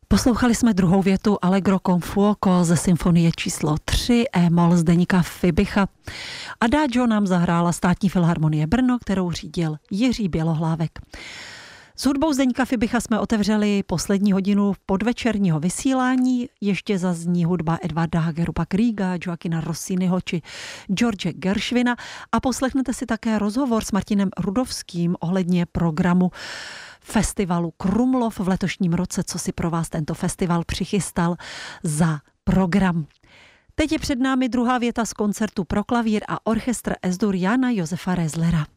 Poslouchali jsme druhou větu Allegro con fuoco ze symfonie číslo 3 E-moll Zdeňka Fibicha. Adagio nám zahrála Státní filharmonie Brno, kterou řídil Jiří Bělohlávek. S hudbou Zdeňka Fibicha jsme otevřeli poslední hodinu podvečerního vysílání. Ještě zazní hudba Edvarda Hagerupa Kriega, Joaquina Rossiniho či George Gershwina a poslechnete si také rozhovor s Martinem Rudovským ohledně programu festivalu Krumlov v letošním roce, co si pro vás tento festival přichystal za program. Teď je před námi druhá věta z koncertu pro klavír a orchestr Es-dur Jana Josefa Rezlera.